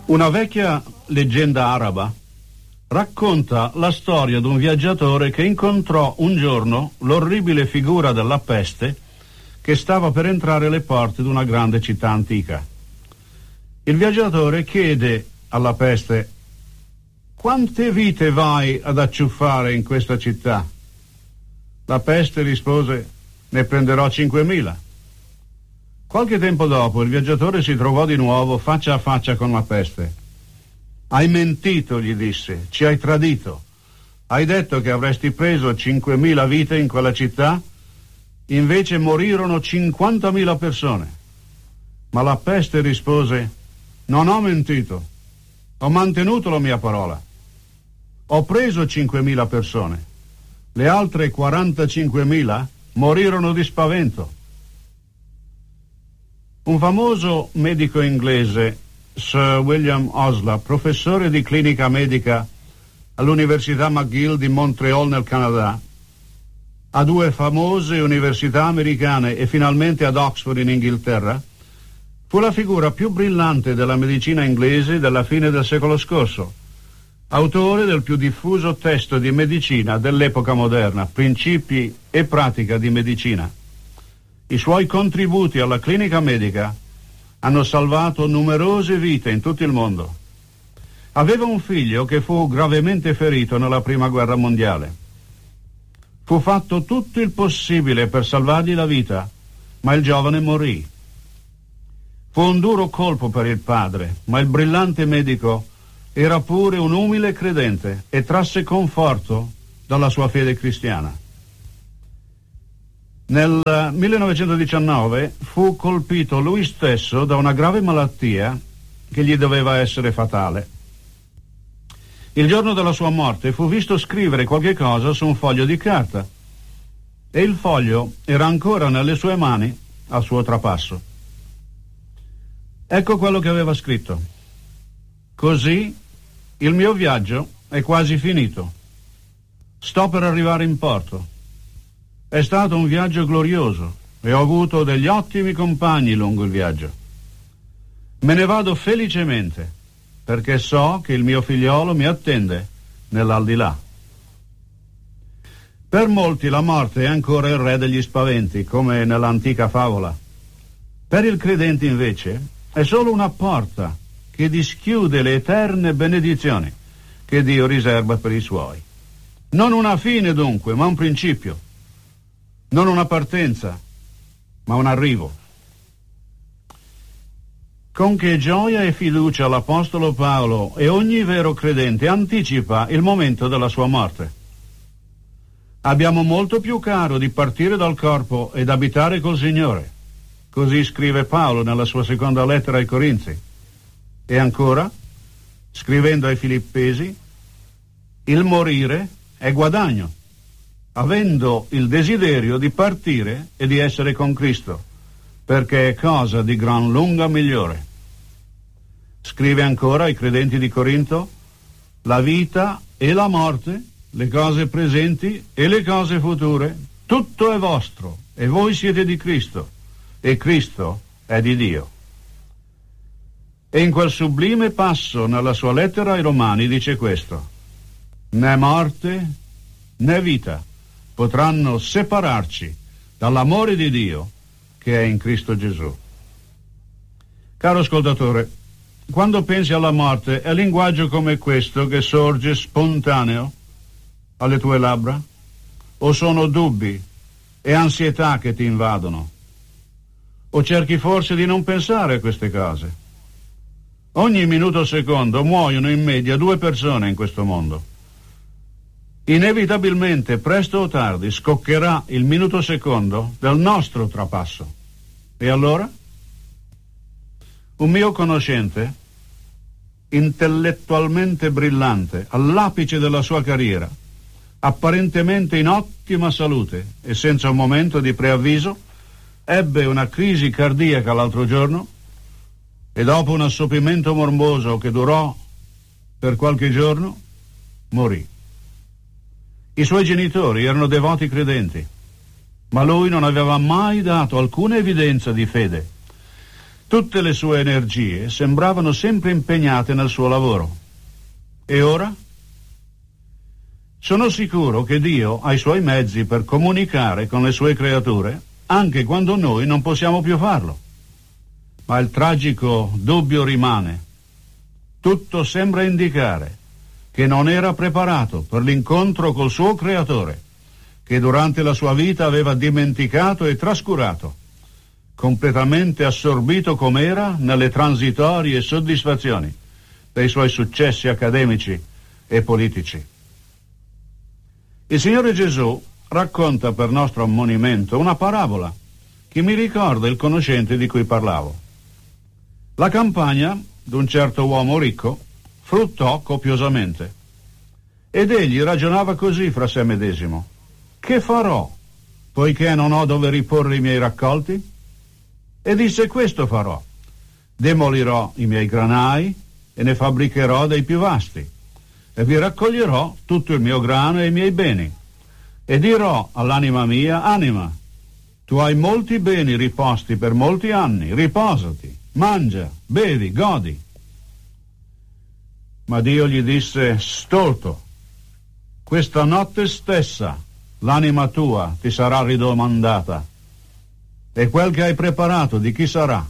Una vecchia leggenda araba racconta la storia di un viaggiatore che incontrò un giorno l'orribile figura della peste che stava per entrare alle porte di una grande città antica. Il viaggiatore chiede alla peste: quante vite vai ad acciuffare in questa città? La peste rispose: ne prenderò 5.000. Qualche tempo dopo il viaggiatore si trovò di nuovo faccia a faccia con la peste. Hai mentito, gli disse, ci hai tradito. Hai detto che avresti preso 5.000 vite in quella città, invece morirono 50.000 persone. Ma la peste rispose: non ho mentito, ho mantenuto la mia parola. Ho preso 5.000 persone, le altre 45.000 morirono di spavento. Un famoso medico inglese, Sir William Osler, professore di clinica medica all'Università McGill di Montreal nel Canada, a 2 famose università americane e finalmente ad Oxford in Inghilterra, fu la figura più brillante della medicina inglese della fine del secolo scorso, autore del più diffuso testo di medicina dell'epoca moderna, Principi e pratica di medicina. I suoi contributi alla clinica medica hanno salvato numerose vite in tutto il mondo. Aveva un figlio che fu gravemente ferito nella Prima Guerra Mondiale. Fu fatto tutto il possibile per salvargli la vita, ma il giovane morì. Fu un duro colpo per il padre, ma il brillante medico era pure un umile credente e trasse conforto dalla sua fede cristiana. Nel 1919 fu colpito lui stesso da una grave malattia che gli doveva essere fatale. Il giorno della sua morte fu visto scrivere qualche cosa su un foglio di carta e il foglio era ancora nelle sue mani al suo trapasso. Ecco quello che aveva scritto: così il mio viaggio è quasi finito. Sto per arrivare in porto. È stato un viaggio glorioso e ho avuto degli ottimi compagni lungo il viaggio. Me ne vado felicemente perché so che il mio figliolo mi attende nell'aldilà. Per molti la morte è ancora il re degli spaventi, come nell'antica favola. Per il credente invece è solo una porta che dischiude le eterne benedizioni che Dio riserva per i suoi. Non una fine dunque, ma un principio. Non una partenza, ma un arrivo. Con che gioia e fiducia l'Apostolo Paolo e ogni vero credente anticipa il momento della sua morte. Abbiamo molto più caro di partire dal corpo ed abitare col Signore. Così scrive Paolo nella sua seconda lettera ai Corinzi. E ancora, scrivendo ai Filippesi, il morire è guadagno, avendo il desiderio di partire e di essere con Cristo, perché è cosa di gran lunga migliore. Scrive ancora ai credenti di Corinto: la vita e la morte, le cose presenti e le cose future, tutto è vostro, e voi siete di Cristo, e Cristo è di Dio. E in quel sublime passo nella sua lettera ai Romani dice questo: né morte né vita potranno separarci dall'amore di Dio che è in Cristo Gesù. Caro ascoltatore, quando pensi alla morte, è linguaggio come questo che sorge spontaneo alle tue labbra? O sono dubbi e ansietà che ti invadono? O cerchi forse di non pensare a queste cose? Ogni minuto secondo muoiono in media 2 persone in questo mondo. Inevitabilmente, presto o tardi, scoccherà il minuto secondo del nostro trapasso. E allora? Un mio conoscente, intellettualmente brillante, all'apice della sua carriera, apparentemente in ottima salute e senza un momento di preavviso, ebbe una crisi cardiaca l'altro giorno e dopo un assopimento morboso che durò per qualche giorno, morì. I suoi genitori erano devoti credenti, ma lui non aveva mai dato alcuna evidenza di fede. Tutte le sue energie sembravano sempre impegnate nel suo lavoro. E ora? Sono sicuro che Dio ha i suoi mezzi per comunicare con le sue creature, anche quando noi non possiamo più farlo. Ma il tragico dubbio rimane. Tutto sembra indicare che non era preparato per l'incontro col suo creatore, che durante la sua vita aveva dimenticato e trascurato, completamente assorbito com'era nelle transitorie soddisfazioni dei suoi successi accademici e politici. Il Signore Gesù racconta per nostro ammonimento una parabola che mi ricorda il conoscente di cui parlavo. La campagna d'un certo uomo ricco fruttò copiosamente ed egli ragionava così fra sé medesimo: che farò, poiché non ho dove riporre i miei raccolti? E disse: questo farò: demolirò i miei granai e ne fabbricherò dei più vasti, e vi raccoglierò tutto il mio grano e i miei beni, e dirò all'anima mia: anima, tu hai molti beni riposti per molti anni, riposati, mangia, bevi, godi. Ma Dio gli disse: stolto, questa notte stessa l'anima tua ti sarà ridomandata, e quel che hai preparato di chi sarà?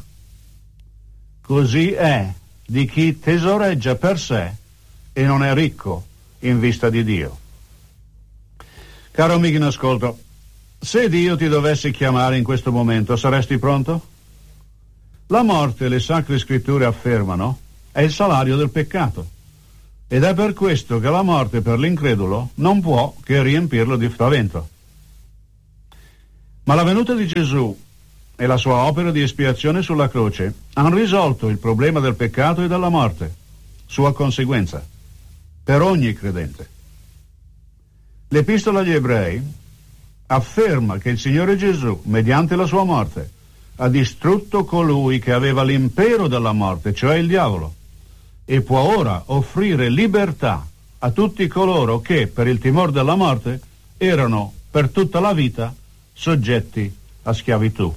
Così è di chi tesoreggia per sé e non è ricco in vista di Dio. Caro amico in ascolto, se Dio ti dovesse chiamare in questo momento, saresti pronto? La morte, le sacre scritture affermano, è il salario del peccato, ed è per questo che la morte per l'incredulo non può che riempirlo di spavento. Ma la venuta di Gesù e la sua opera di espiazione sulla croce hanno risolto il problema del peccato e della morte, sua conseguenza, per ogni credente. L'Epistola agli Ebrei afferma che il Signore Gesù, mediante la sua morte, ha distrutto colui che aveva l'impero della morte, cioè il diavolo, e può ora offrire libertà a tutti coloro che, per il timore della morte, erano per tutta la vita soggetti a schiavitù.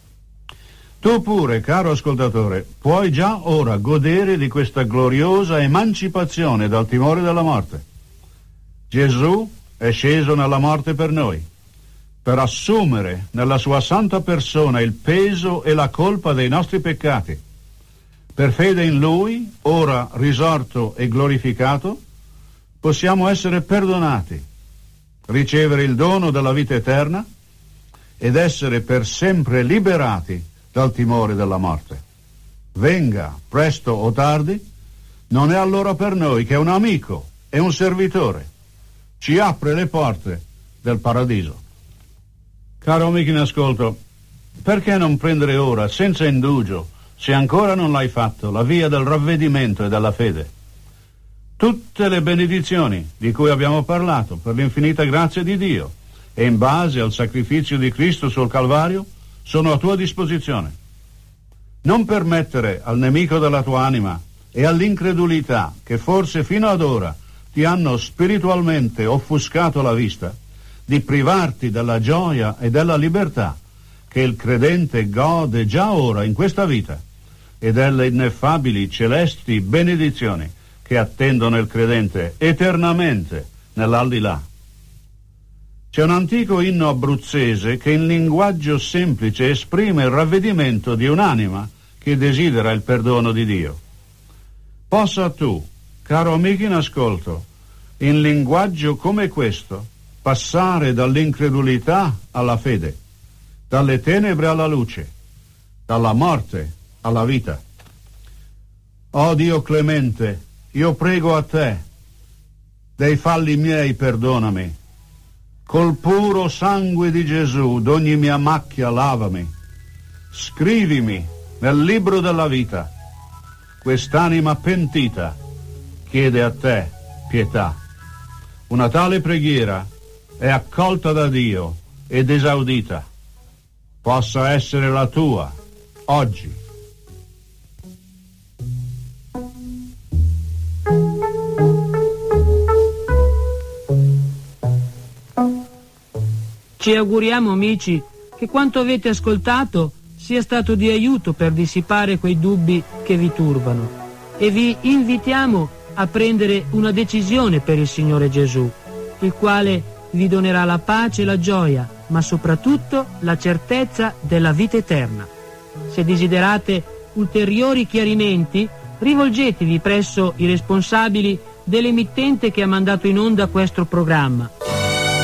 Tu pure, caro ascoltatore, puoi già ora godere di questa gloriosa emancipazione dal timore della morte. Gesù è sceso nella morte per noi, per assumere nella sua santa persona il peso e la colpa dei nostri peccati. Per fede in Lui, ora risorto e glorificato, possiamo essere perdonati, ricevere il dono della vita eterna ed essere per sempre liberati dal timore della morte. Venga, presto o tardi, non è allora per noi che è un amico e un servitore. Ci apre le porte del paradiso. Caro amico in ascolto, perché non prendere ora, senza indugio, se ancora non l'hai fatto, la via del ravvedimento e della fede? Tutte le benedizioni di cui abbiamo parlato, per l'infinita grazia di Dio e in base al sacrificio di Cristo sul Calvario, sono a tua disposizione. Non permettere al nemico della tua anima e all'incredulità che forse fino ad ora ti hanno spiritualmente offuscato la vista, di privarti della gioia e della libertà che il credente gode già ora in questa vita e delle ineffabili celesti benedizioni che attendono il credente eternamente nell'aldilà. C'è un antico inno abruzzese che in linguaggio semplice esprime il ravvedimento di un'anima che desidera il perdono di Dio. Possa tu, caro amico in ascolto, in linguaggio come questo, passare dall'incredulità alla fede, dalle tenebre alla luce, dalla morte alla vita. Oh Dio clemente, io prego a te, dei falli miei perdonami, col puro sangue di Gesù d'ogni mia macchia lavami, scrivimi nel libro della vita. Quest'anima pentita chiede a te pietà. Una tale preghiera è accolta da Dio ed esaudita. Possa essere la tua oggi. Ci auguriamo, amici, che quanto avete ascoltato sia stato di aiuto per dissipare quei dubbi che vi turbano, e vi invitiamo a prendere una decisione per il Signore Gesù, il quale vi donerà la pace e la gioia, ma soprattutto la certezza della vita eterna. Se desiderate ulteriori chiarimenti, rivolgetevi presso i responsabili dell'emittente che ha mandato in onda questo programma,